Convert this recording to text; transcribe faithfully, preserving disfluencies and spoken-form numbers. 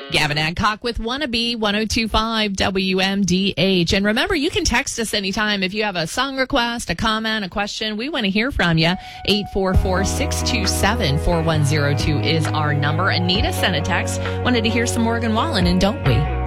Gavin Adcock with Wannabe one oh two point five W M D H. And remember, you can text us anytime if you have a song request, a comment, a question. We want to hear from you. eight four four, six two seven, four one zero two is our number. Anita sent a text. Wanted to hear some Morgan Wallen, and don't we?